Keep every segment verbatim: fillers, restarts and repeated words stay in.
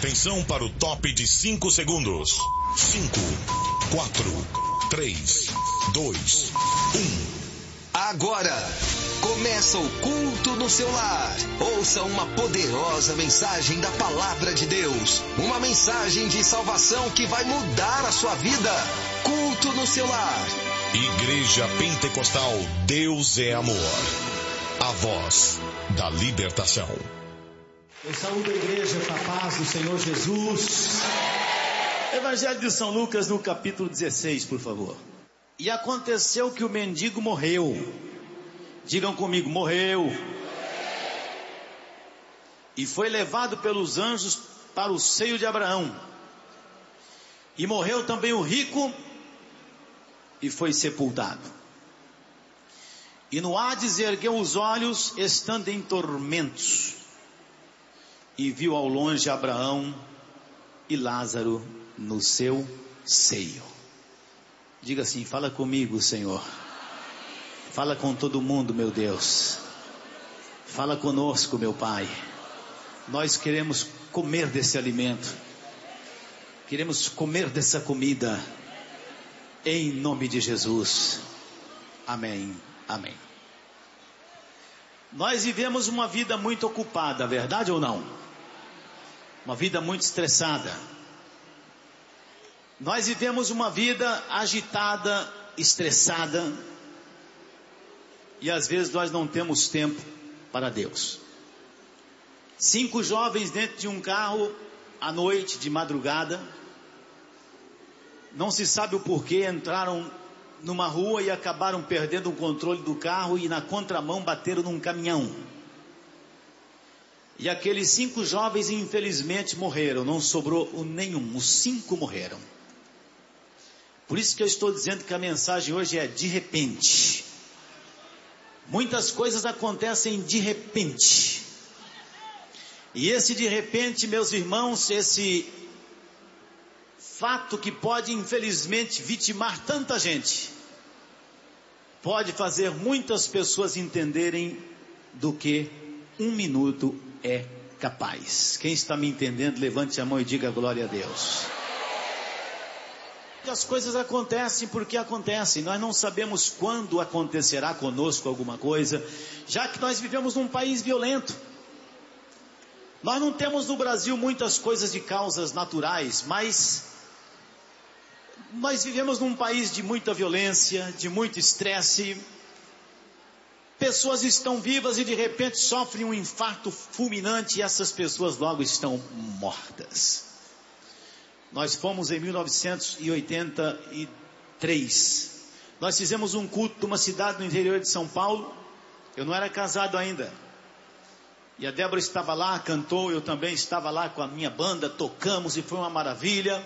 Atenção para o top de cinco segundos. cinco, quatro, três, dois, um. Agora, começa o culto no seu lar. Ouça uma poderosa mensagem da Palavra de Deus. Uma mensagem de salvação que vai mudar a sua vida. Culto no seu lar. Igreja Pentecostal Deus é Amor. A voz da libertação. Eu saúdo a igreja com a paz do Senhor Jesus. Evangelho de São Lucas, no capítulo dezesseis, por favor. E aconteceu que o mendigo morreu. Digam comigo, morreu. E foi levado pelos anjos para o seio de Abraão. E morreu também o rico e foi sepultado. E no Hades ergueu os olhos, estando em tormentos, e viu ao longe Abraão e Lázaro no seu seio. Diga assim, fala comigo, Senhor. Fala com todo mundo, meu Deus. Fala conosco, meu Pai. Nós queremos comer desse alimento. Queremos comer dessa comida. Em nome de Jesus. Amém. Amém. Nós vivemos uma vida muito ocupada, verdade ou não? Uma vida muito estressada. Nós vivemos uma vida agitada, estressada, e às vezes nós não temos tempo para Deus. Cinco jovens dentro de um carro, à noite, de madrugada, não se sabe o porquê, entraram numa rua e acabaram perdendo o controle do carro e na contramão bateram num caminhão. E aqueles cinco jovens infelizmente morreram, não sobrou nenhum, os cinco morreram. Por isso que eu estou dizendo que a mensagem hoje é de repente. Muitas coisas acontecem de repente. E esse de repente, meus irmãos, esse fato que pode infelizmente vitimar tanta gente, pode fazer muitas pessoas entenderem do que um minuto é capaz. Quem está me entendendo, levante a mão e diga glória a Deus. As coisas acontecem porque acontecem. Nós não sabemos quando acontecerá conosco alguma coisa, já que nós vivemos num país violento. Nós não temos no Brasil muitas coisas de causas naturais, mas nós vivemos num país de muita violência, de muito estresse. Pessoas estão vivas e de repente sofrem um infarto fulminante e essas pessoas logo estão mortas. Nós fomos em mil novecentos e oitenta e três. Nós fizemos um culto numa cidade no interior de São Paulo. Eu não era casado ainda. E a Débora estava lá, cantou, eu também estava lá com a minha banda, tocamos e foi uma maravilha.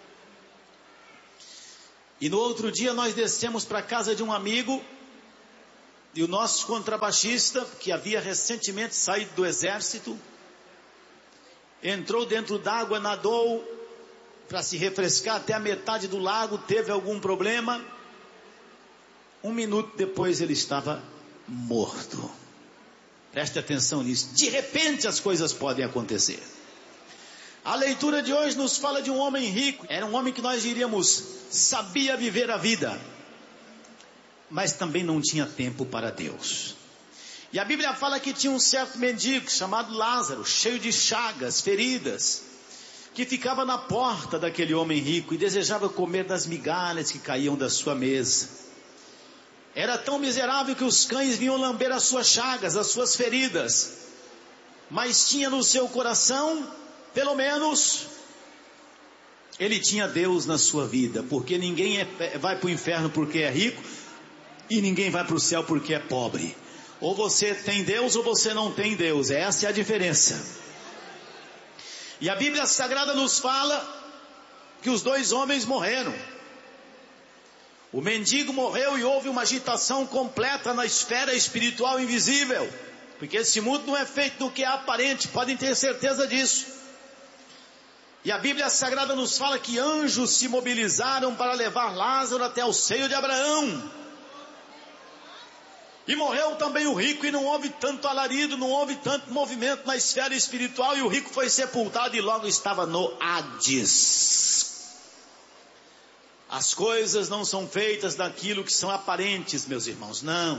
E no outro dia nós descemos para a casa de um amigo, e o nosso contrabaixista, que havia recentemente saído do exército, entrou dentro d'água, nadou para se refrescar até a metade do lago, teve algum problema. Um minuto depois ele estava morto. Preste atenção nisso. De repente as coisas podem acontecer. A leitura de hoje nos fala de um homem rico. Era um homem que nós diríamos, sabia viver a vida, mas também não tinha tempo para Deus. E a Bíblia fala que tinha um certo mendigo chamado Lázaro, cheio de chagas, feridas, que ficava na porta daquele homem rico e desejava comer das migalhas que caíam da sua mesa. Era tão miserável que os cães vinham lamber as suas chagas, as suas feridas, mas tinha no seu coração, pelo menos, ele tinha Deus na sua vida, porque ninguém é, vai para o inferno porque é rico, e ninguém vai para o céu porque é pobre. Ou você tem Deus ou você não tem Deus, essa é a diferença. E a Bíblia Sagrada nos fala que os dois homens morreram. O mendigo morreu e houve uma agitação completa na esfera espiritual invisível, porque esse mundo não é feito do que é aparente, podem ter certeza disso. E a Bíblia Sagrada nos fala que anjos se mobilizaram para levar Lázaro até o seio de Abraão. E morreu também o rico, e não houve tanto alarido, não houve tanto movimento na esfera espiritual, e o rico foi sepultado e logo estava no Hades. As coisas não são feitas daquilo que são aparentes, meus irmãos, não.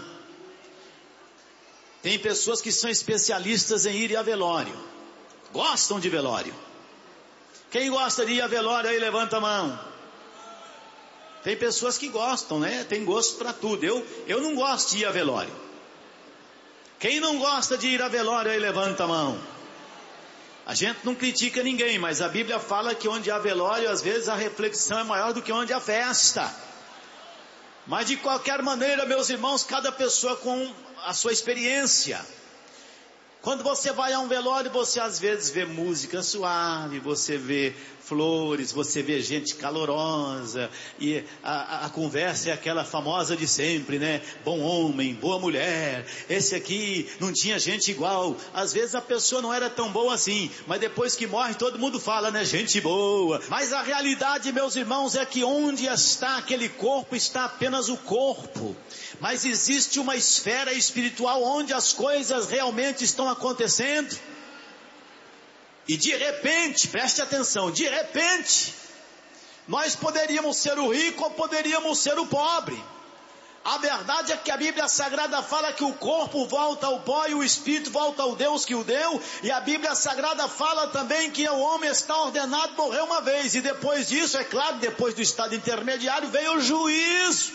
Tem pessoas que são especialistas em ir a velório, gostam de velório. Quem gosta de ir a velório aí, levanta a mão. Tem pessoas que gostam, né? Tem gosto para tudo. Eu, eu não gosto de ir a velório. Quem não gosta de ir a velório aí, levanta a mão. A gente não critica ninguém, mas a Bíblia fala que onde há velório, às vezes a reflexão é maior do que onde há festa. Mas de qualquer maneira, meus irmãos, cada pessoa com a sua experiência. Quando você vai a um velório, você às vezes vê música suave, você vê flores, você vê gente calorosa, e a, a, a conversa é aquela famosa de sempre, né? Bom homem, boa mulher, esse aqui não tinha gente igual. Às vezes a pessoa não era tão boa assim, mas depois que morre todo mundo fala, né? Gente boa. Mas a realidade, meus irmãos, é que onde está aquele corpo, está apenas o corpo. Mas existe uma esfera espiritual onde as coisas realmente estão acontecendo. E de repente, preste atenção, de repente, nós poderíamos ser o rico ou poderíamos ser o pobre. A verdade é que a Bíblia Sagrada fala que o corpo volta ao pó e o espírito volta ao Deus que o deu. E a Bíblia Sagrada fala também que o homem está ordenado a morrer uma vez. E depois disso, é claro, depois do estado intermediário, veio o juízo.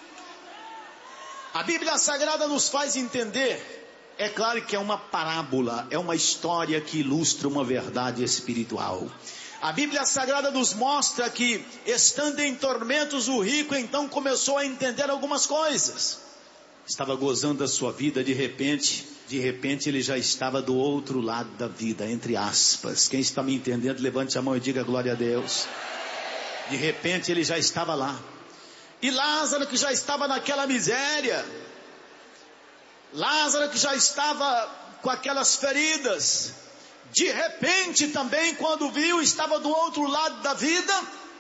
A Bíblia Sagrada nos faz entender. É claro que é uma parábola, é uma história que ilustra uma verdade espiritual. A Bíblia Sagrada nos mostra que, estando em tormentos, o rico então começou a entender algumas coisas. Estava gozando da sua vida, de repente, de repente ele já estava do outro lado da vida, entre aspas. Quem está me entendendo, levante a mão e diga glória a Deus. De repente ele já estava lá. E Lázaro, que já estava naquela miséria, Lázaro que já estava com aquelas feridas, de repente também quando viu, estava do outro lado da vida.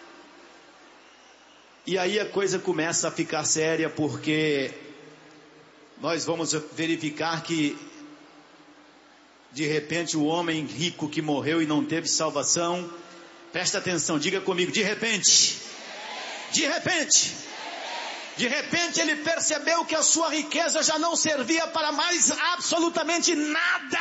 E aí a coisa começa a ficar séria, porque nós vamos verificar que de repente o homem rico que morreu e não teve salvação, presta atenção, diga comigo, de repente, de repente, De repente ele percebeu que a sua riqueza já não servia para mais absolutamente nada.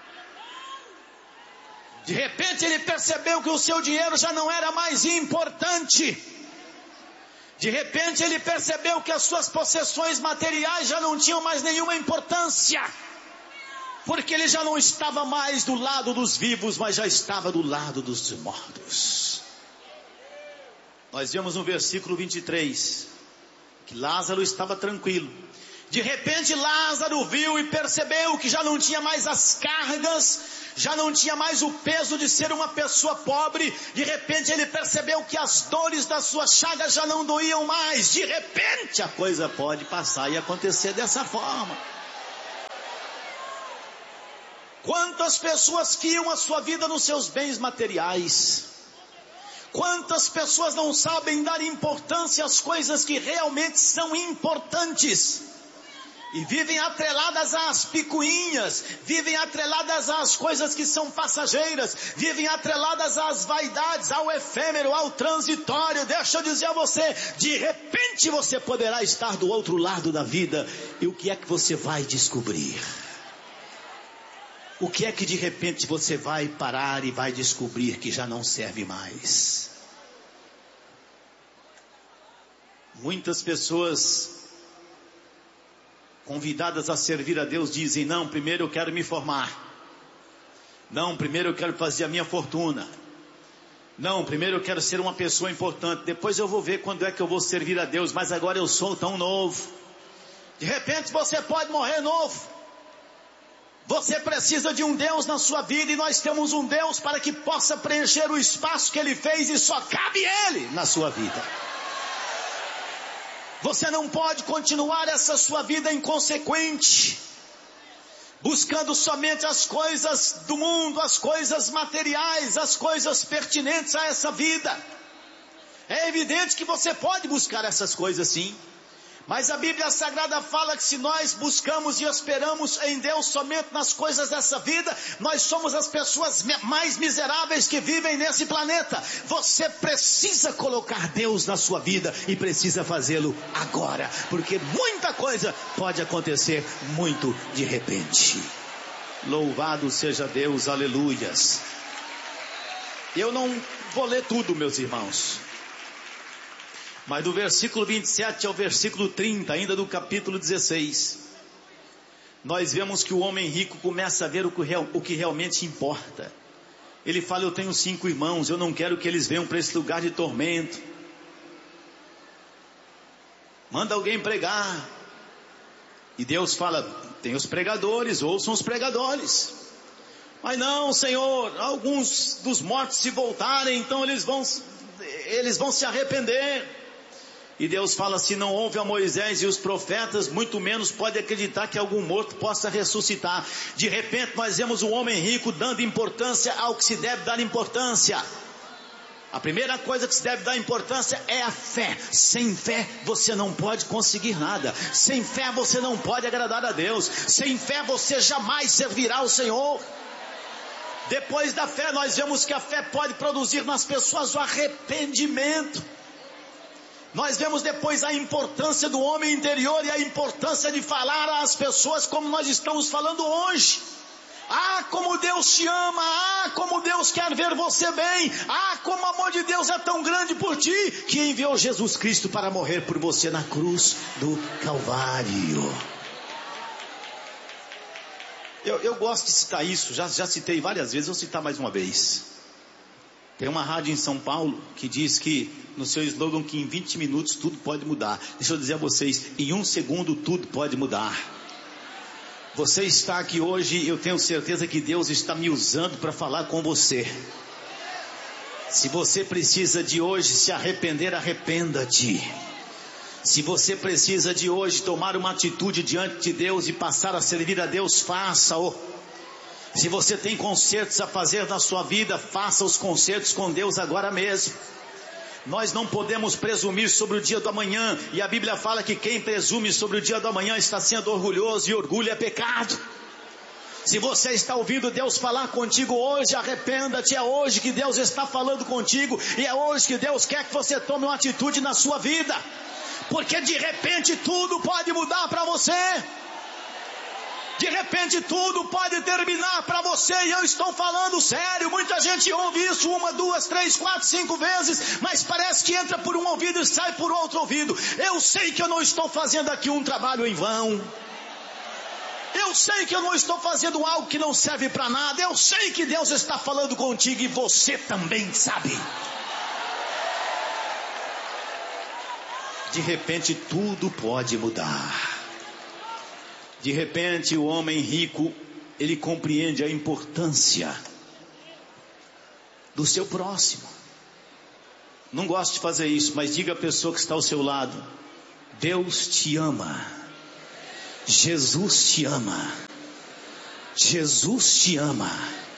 De repente ele percebeu que o seu dinheiro já não era mais importante. De repente ele percebeu que as suas possessões materiais já não tinham mais nenhuma importância. Porque ele já não estava mais do lado dos vivos, mas já estava do lado dos mortos. Nós vemos no versículo vinte e três... que Lázaro estava tranquilo. De repente Lázaro viu e percebeu que já não tinha mais as cargas, já não tinha mais o peso de ser uma pessoa pobre. De repente ele percebeu que as dores das suas chagas já não doíam mais. De repente a coisa pode passar e acontecer dessa forma. Quantas pessoas criam a sua vida nos seus bens materiais? Quantas pessoas não sabem dar importância às coisas que realmente são importantes? E vivem atreladas às picuinhas, vivem atreladas às coisas que são passageiras, vivem atreladas às vaidades, ao efêmero, ao transitório. Deixa eu dizer a você, de repente você poderá estar do outro lado da vida. E o que é que você vai descobrir? O que é que de repente você vai parar e vai descobrir que já não serve mais? Muitas pessoas convidadas a servir a Deus dizem, não, primeiro eu quero me formar. Não, primeiro eu quero fazer a minha fortuna. Não, primeiro eu quero ser uma pessoa importante. Depois eu vou ver quando é que eu vou servir a Deus, mas agora eu sou tão novo. De repente você pode morrer novo. Você precisa de um Deus na sua vida, e nós temos um Deus para que possa preencher o espaço que Ele fez, e só cabe Ele na sua vida. Você não pode continuar essa sua vida inconsequente, buscando somente as coisas do mundo, as coisas materiais, as coisas pertinentes a essa vida. É evidente que você pode buscar essas coisas sim, Mas a Bíblia Sagrada fala que se nós buscamos e esperamos em Deus somente nas coisas dessa vida, nós somos as pessoas mais miseráveis que vivem nesse planeta. Você precisa colocar Deus na sua vida e precisa fazê-lo agora, porque muita coisa pode acontecer muito de repente. Louvado seja Deus, aleluias. Eu não vou ler tudo, meus irmãos, mas do versículo vinte e sete ao versículo trinta, ainda do capítulo dezesseis, nós vemos que o homem rico começa a ver o que, real, o que realmente importa. Ele fala: eu tenho cinco irmãos, eu não quero que eles venham para esse lugar de tormento. Manda alguém pregar. E Deus fala: tem os pregadores, ouçam os pregadores. Mas não, Senhor, alguns dos mortos se voltarem, então eles vão, eles vão se arrepender. E Deus fala: se não houve a Moisés e os profetas, muito menos pode acreditar que algum morto possa ressuscitar. De repente nós vemos um homem rico dando importância ao que se deve dar importância. A primeira coisa que se deve dar importância é a fé. Sem fé você não pode conseguir nada. Sem fé você não pode agradar a Deus. Sem fé você jamais servirá ao Senhor. Depois da fé nós vemos que a fé pode produzir nas pessoas o arrependimento. Nós vemos depois a importância do homem interior e a importância de falar às pessoas como nós estamos falando hoje. Ah, como Deus te ama, ah, como Deus quer ver você bem, ah, como o amor de Deus é tão grande por ti, que enviou Jesus Cristo para morrer por você na cruz do Calvário. Eu, eu gosto de citar isso, já, já citei várias vezes, vou citar mais uma vez. Tem uma rádio em São Paulo que diz que, no seu slogan, que em vinte minutos tudo pode mudar. Deixa eu dizer a vocês, em um segundo tudo pode mudar. Você está aqui hoje, eu tenho certeza que Deus está me usando para falar com você. Se você precisa de hoje se arrepender, arrependa-te. Se você precisa de hoje tomar uma atitude diante de Deus e passar a servir a Deus, faça-o. Se você tem concertos a fazer na sua vida, faça os concertos com Deus agora mesmo. Nós não podemos presumir sobre o dia do amanhã, e a Bíblia fala que quem presume sobre o dia do amanhã está sendo orgulhoso, e orgulho é pecado. Se você está ouvindo Deus falar contigo hoje, arrependa-te. É hoje que Deus está falando contigo, e é hoje que Deus quer que você tome uma atitude na sua vida, porque de repente tudo pode mudar para você. De repente tudo pode terminar para você, e eu estou falando sério. Muita gente ouve isso uma, duas, três, quatro, cinco vezes, mas parece que entra por um ouvido e sai por outro ouvido. Eu sei que eu não estou fazendo aqui um trabalho em vão. Eu sei que eu não estou fazendo algo que não serve para nada. Eu sei que Deus está falando contigo, e você também sabe. De repente tudo pode mudar. De repente o homem rico, ele compreende a importância do seu próximo. Não gosto de fazer isso, mas diga à pessoa que está ao seu lado: Deus te ama. Jesus te ama. Jesus te ama.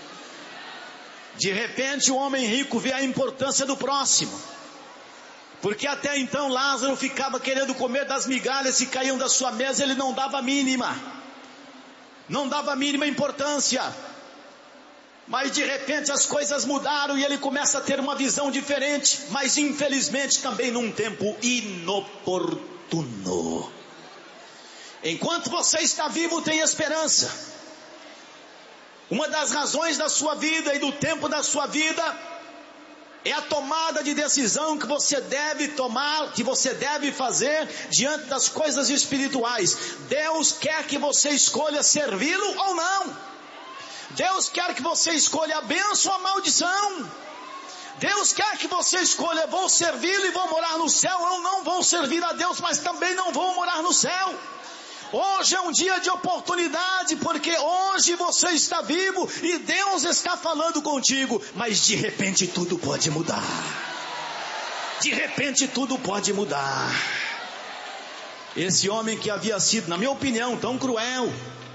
De repente o homem rico vê a importância do próximo. Porque até então Lázaro ficava querendo comer das migalhas que caíam da sua mesa, ele não dava a mínima, não dava a mínima importância. Mas de repente as coisas mudaram e ele começa a ter uma visão diferente, mas infelizmente também num tempo inoportuno. Enquanto você está vivo, tem esperança. Uma das razões da sua vida e do tempo da sua vida é a tomada de decisão que você deve tomar, que você deve fazer diante das coisas espirituais. Deus quer que você escolha servi-lo ou não. Deus quer que você escolha a bênção ou a maldição. Deus quer que você escolha: vou servi-lo e vou morar no céu, ou não vou servir a Deus, mas também não vou morar no céu. Hoje é um dia de oportunidade, porque hoje você está vivo e Deus está falando contigo, mas de repente tudo pode mudar. De repente tudo pode mudar. Esse homem que havia sido, na minha opinião, tão cruel,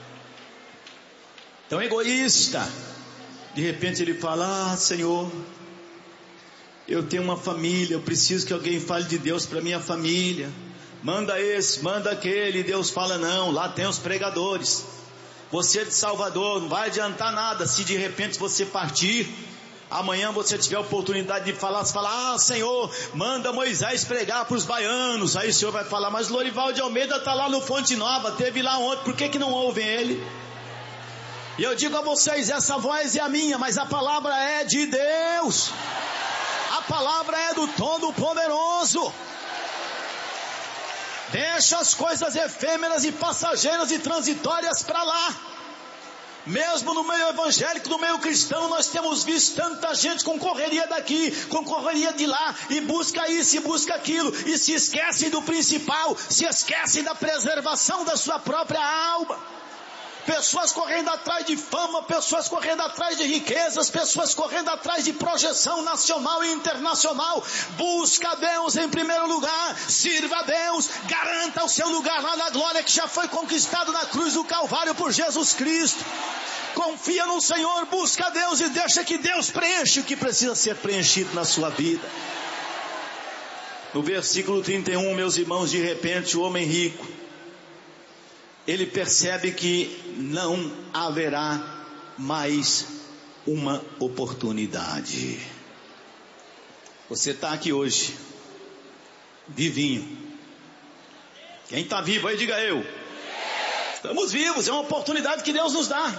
tão egoísta, de repente ele fala: ah, Senhor, eu tenho uma família, eu preciso que alguém fale de Deus para minha família. manda esse, manda aquele. Deus fala, não, lá tem os pregadores. Você é de Salvador, não vai adiantar nada se de repente você partir. Amanhã você tiver a oportunidade de falar, você fala, ah Senhor, manda Moisés pregar para os baianos. Aí o Senhor vai falar, mas Lorival de Almeida está lá no Fonte Nova, teve lá ontem, por que que não ouvem ele? E eu digo a vocês, essa voz é a minha, mas a palavra é de Deus. A palavra é do Todo-Poderoso. Deixa as coisas efêmeras e passageiras e transitórias para lá. Mesmo no meio evangélico, no meio cristão, nós temos visto tanta gente com correria daqui, com correria de lá, e busca isso e busca aquilo, e se esquecem do principal, se esquecem da preservação da sua própria alma. Pessoas correndo atrás de fama, pessoas correndo atrás de riquezas, pessoas correndo atrás de projeção nacional e internacional. Busca a Deus em primeiro lugar, sirva a Deus, garanta o seu lugar lá na glória que já foi conquistado na cruz do Calvário por Jesus Cristo. Confia no Senhor, busca a Deus e deixa que Deus preencha o que precisa ser preenchido na sua vida. No versículo trinta e um, meus irmãos, de repente o homem rico, ele percebe que não haverá mais uma oportunidade. Você está aqui hoje, vivinho. Quem está vivo aí, diga eu. Estamos vivos, é uma oportunidade que Deus nos dá.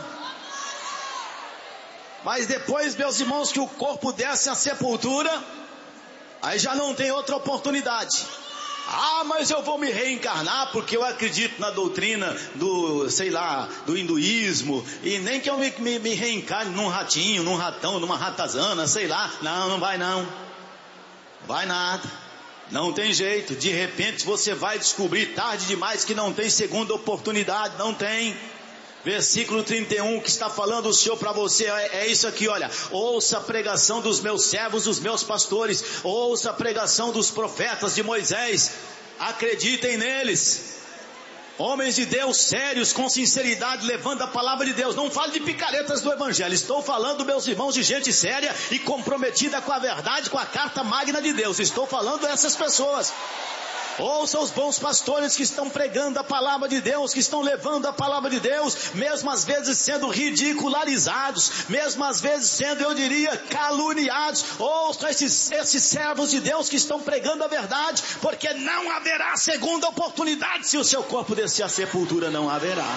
Mas depois, meus irmãos, que o corpo desce à sepultura, aí já não tem outra oportunidade. Ah, mas eu vou me reencarnar porque eu acredito na doutrina do, sei lá, do hinduísmo, e nem que eu me, me, me reencarne num ratinho, num ratão, numa ratazana, sei lá. Não, não vai não. Vai nada. Não tem jeito. De repente você vai descobrir tarde demais que não tem segunda oportunidade. Não tem. Versículo trinta e um, que está falando o Senhor para você, é, é isso aqui, olha. Ouça a pregação dos meus servos, dos meus pastores. Ouça a pregação dos profetas de Moisés. Acreditem neles. Homens de Deus sérios, com sinceridade, levando a palavra de Deus. Não falo de picaretas do evangelho. Estou falando, meus irmãos, de gente séria e comprometida com a verdade, com a carta magna de Deus. Estou falando dessas pessoas. Ouça os bons pastores que estão pregando a palavra de Deus, que estão levando a palavra de Deus, mesmo às vezes sendo ridicularizados, mesmo às vezes sendo, eu diria, caluniados. Ouça esses, esses servos de Deus que estão pregando a verdade, porque não haverá segunda oportunidade se o seu corpo descer à sepultura, não haverá.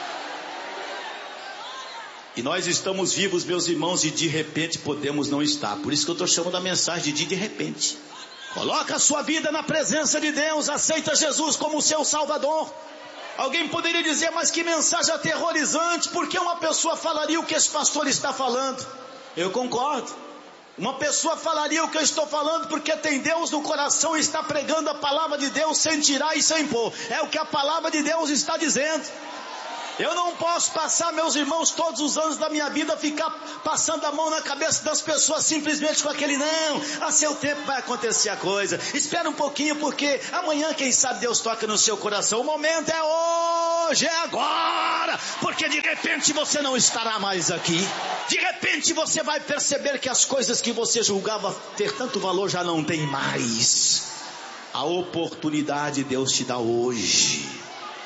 E nós estamos vivos, meus irmãos, e de repente podemos não estar. Por isso que eu estou chamando a mensagem de de repente. Coloca a sua vida na presença de Deus, aceita Jesus como seu Salvador. Alguém poderia dizer, mas que mensagem aterrorizante, por que uma pessoa falaria o que esse pastor está falando? Eu concordo. Uma pessoa falaria o que eu estou falando porque tem Deus no coração e está pregando a palavra de Deus sem tirar e sem pôr. É o que a palavra de Deus está dizendo. Eu não posso passar, meus irmãos, todos os anos da minha vida ficar passando a mão na cabeça das pessoas simplesmente com aquele não, a seu tempo vai acontecer a coisa, espera um pouquinho porque amanhã quem sabe Deus toca no seu coração. O momento é hoje, é agora, porque de repente você não estará mais aqui. De repente você vai perceber que as coisas que você julgava ter tanto valor já não tem mais. A oportunidade Deus te dá hoje.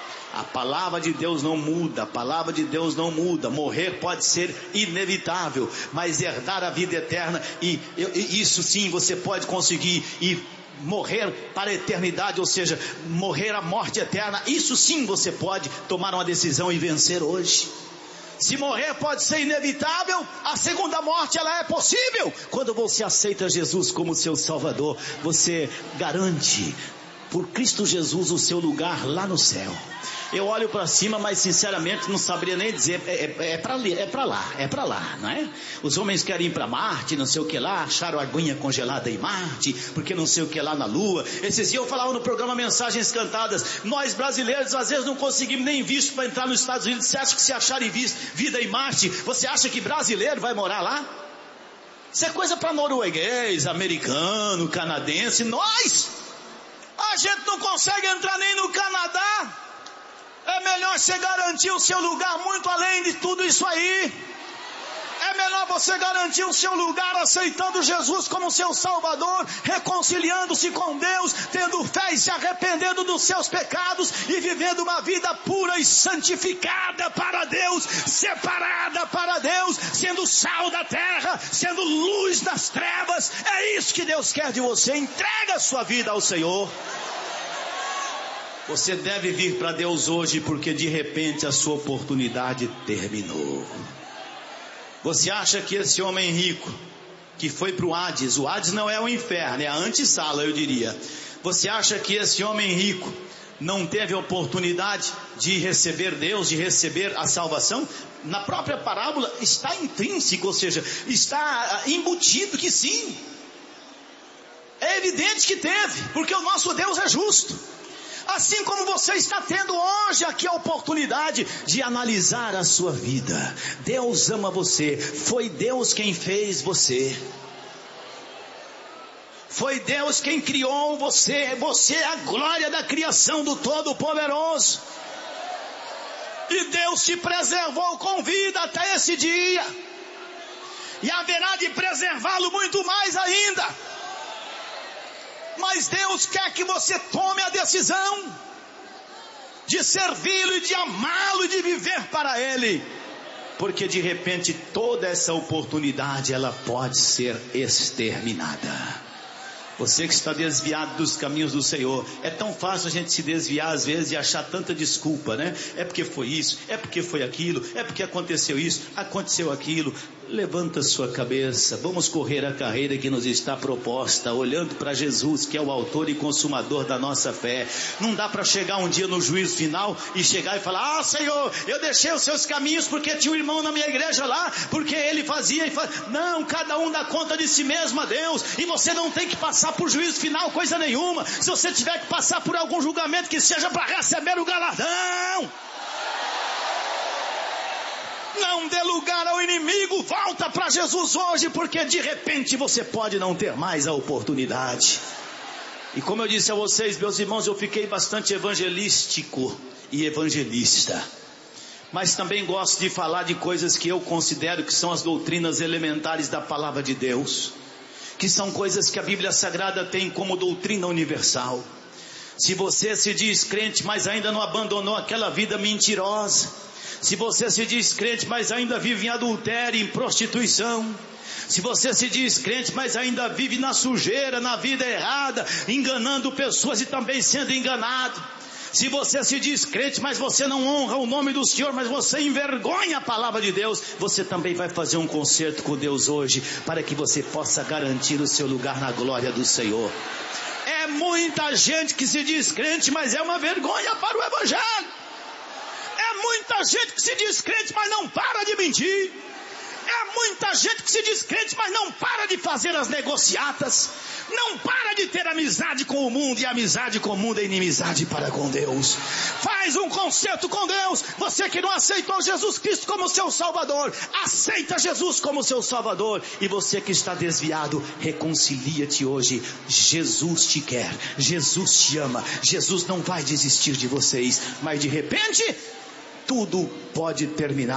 A palavra de Deus não muda, a palavra de Deus não muda. Morrer pode ser inevitável, mas herdar a vida eterna, e, e isso sim você pode conseguir, e morrer para a eternidade, ou seja, morrer a morte eterna, isso sim você pode tomar uma decisão e vencer hoje. Se morrer pode ser inevitável, a segunda morte ela é possível. Quando você aceita Jesus como seu Salvador, você garante por Cristo Jesus o seu lugar lá no céu. Eu olho para cima, mas sinceramente não saberia nem dizer, é, é, é para é para lá, é para lá, não é? Os homens querem ir para Marte, não sei o que lá, acharam a aguinha congelada em Marte, porque não sei o que lá na Lua. Esses dias eu falava no programa Mensagens Cantadas, nós brasileiros às vezes não conseguimos nem visto para entrar nos Estados Unidos. Você acha que se acharem vida em Marte, você acha que brasileiro vai morar lá? Isso é coisa para norueguês, americano, canadense. Nós, a gente não consegue entrar nem no Canadá. É melhor você garantir o seu lugar muito além de tudo isso aí. É melhor você garantir o seu lugar aceitando Jesus como seu Salvador, reconciliando-se com Deus, tendo fé e se arrependendo dos seus pecados e vivendo uma vida pura e santificada para Deus, separada para Deus, sendo sal da terra, sendo luz das trevas. É isso que Deus quer de você. Entrega a sua vida ao Senhor. Você deve vir para Deus hoje, porque de repente a sua oportunidade terminou. Você acha que esse homem rico que foi para o Hades, o Hades não é o inferno, é a antessala, eu diria. Você acha que esse homem rico não teve a oportunidade de receber Deus, de receber a salvação? Na própria parábola está intrínseco, ou seja, está embutido que sim. É evidente que teve, porque o nosso Deus é justo. Assim como você está tendo hoje aqui a oportunidade de analisar a sua vida. Deus ama você. Foi Deus quem fez você. Foi Deus quem criou você. Você é a glória da criação do Todo-Poderoso. E Deus te preservou com vida até esse dia. E haverá de preservá-lo muito mais ainda. Mas Deus quer que você tome a decisão de servi-lo e de amá-lo e de viver para Ele. Porque de repente toda essa oportunidade ela pode ser exterminada. Você que está desviado dos caminhos do Senhor, é tão fácil a gente se desviar às vezes e achar tanta desculpa, né? É porque foi isso, é porque foi aquilo, é porque aconteceu isso, aconteceu aquilo. Levanta sua cabeça, vamos correr a carreira que nos está proposta, olhando para Jesus, que é o autor e consumador da nossa fé. Não dá para chegar um dia no juízo final e chegar e falar: ah, Senhor, eu deixei os seus caminhos porque tinha um irmão na minha igreja lá, porque ele fazia e fazia. Não, cada um dá conta de si mesmo a Deus, e você não tem que passar por juízo final coisa nenhuma. Se você tiver que passar por algum julgamento, que seja para receber o galardão. Não dê lugar ao inimigo, volta para Jesus hoje, porque de repente você pode não ter mais a oportunidade. E como eu disse a vocês, meus irmãos, eu fiquei bastante evangelístico e evangelista. Mas também gosto de falar de coisas que eu considero que são as doutrinas elementares da palavra de Deus, que são coisas que a Bíblia Sagrada tem como doutrina universal. Se você se diz crente, mas ainda não abandonou aquela vida mentirosa, se você se diz crente, mas ainda vive em adultério, em prostituição, se você se diz crente, mas ainda vive na sujeira, na vida errada, enganando pessoas e também sendo enganado, se você se diz crente, mas você não honra o nome do Senhor, mas você envergonha a palavra de Deus, você também vai fazer um concerto com Deus hoje, para que você possa garantir o seu lugar na glória do Senhor. É muita gente que se diz crente, mas é uma vergonha para o Evangelho. É muita gente que se diz crente, mas não para de mentir. É muita gente que se diz crente, mas não para de fazer as negociatas. Não para de ter amizade com o mundo. E amizade com o mundo é inimizade para com Deus. Faz um concerto com Deus. Você que não aceitou Jesus Cristo como seu Salvador, aceita Jesus como seu Salvador. E você que está desviado, reconcilia-te hoje. Jesus te quer, Jesus te ama, Jesus não vai desistir de vocês. Mas de repente tudo pode terminar.